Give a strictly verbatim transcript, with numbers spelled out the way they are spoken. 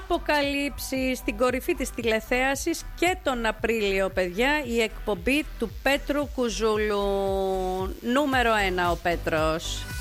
αποκαλύψει στην κορυφή της τηλεθέασης και τον Απρίλιο, παιδιά, η εκπομπή του Πέτρου Κουζούλου. Νούμερο ένα ο Πέτρος.